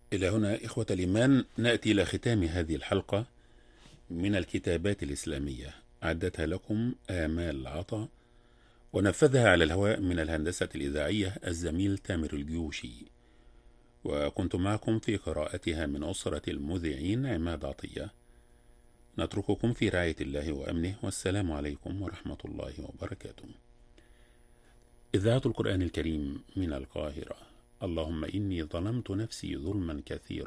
إلى هنا إخوة الإيمان نأتي إلى ختام هذه الحلقة من الكتابات الإسلامية، أعدتها لكم آمال عطا ونفذها على الهواء من الهندسة الإذاعية الزميل تامر الجيوشي، وكنت معكم في قراءتها من أسرة المذيعين عماد عطية. نترككم في رعاية الله وأمنه، والسلام عليكم ورحمة الله وبركاته. إذاعة القرآن الكريم من القاهرة. اللهم إني ظلمت نفسي ظلما كثيرا